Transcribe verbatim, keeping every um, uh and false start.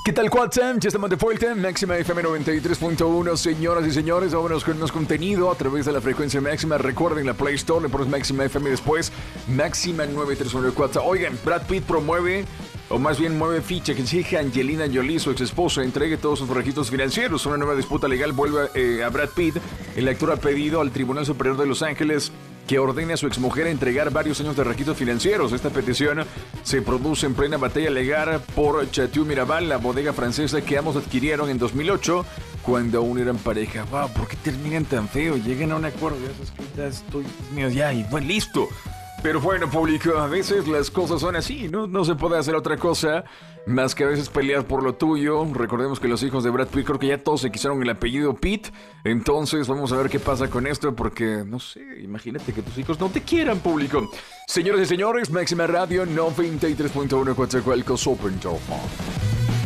¿Qué tal, WhatsApp? Ya estamos de vuelta en Máxima F M noventa y tres punto uno. Señoras y señores, vámonos con más contenido a través de la frecuencia máxima. Recuerden la Play Store, le pones Máxima F M después Máxima nueve tres uno cuatro. Oigan, Brad Pitt promueve, o más bien mueve ficha, que exige a Angelina Jolie, su ex esposa, entregue todos sus registros financieros. Una nueva disputa legal vuelve eh, a Brad Pitt. El actor ha pedido al Tribunal Superior de Los Ángeles que ordene a su exmujer a entregar varios años de registros financieros. Esta petición se produce en plena batalla legal por Chateau Miraval, la bodega francesa que ambos adquirieron en dos mil ocho, cuando aún eran pareja. Wow, ¿por qué terminan tan feo? Llegan a un acuerdo, ya esas cosas, estoy, mío, ya, y bueno, listo. Pero bueno, público, a veces las cosas son así, ¿no? No se puede hacer otra cosa más que a veces pelear por lo tuyo. Recordemos que los hijos de Brad Pitt, creo que ya todos se quisieron el apellido Pitt. Entonces vamos a ver qué pasa con esto, porque, no sé, imagínate que tus hijos no te quieran, público. Señoras y señores, Máxima Radio noventa y tres punto uno, Coatzacoalcos, Open Door.